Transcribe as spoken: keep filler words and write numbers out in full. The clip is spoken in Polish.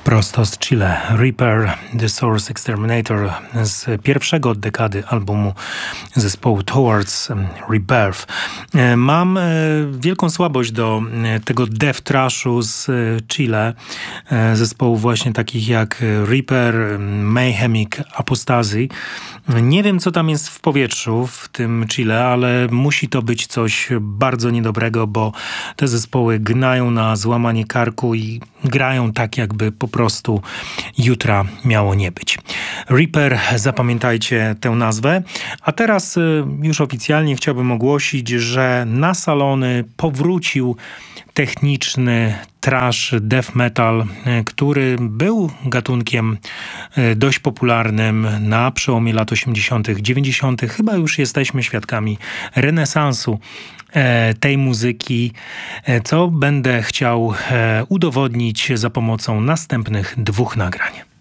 Prosto z Chile, Reaper, The Source Exterminator z pierwszego od dekady albumu zespołu Towards Rebirth. Mam wielką słabość do tego death trashu z Chile, zespołów właśnie takich jak Reaper, Mayhemic, Apostasy. Nie wiem, co tam jest w powietrzu w tym Chile, ale musi to być coś bardzo niedobrego, bo te zespoły gnają na złamanie karku i grają tak, jakby po prostu jutra miało nie być. Reaper, zapamiętajcie tę nazwę. A teraz już oficjalnie chciałbym ogłosić, że na salony powrócił techniczny thrash death metal, który był gatunkiem dość popularnym na przełomie lat osiemdziesiątych, dziewięćdziesiątych. Chyba już jesteśmy świadkami renesansu tej muzyki, co będę chciał udowodnić za pomocą następnych dwóch nagrań.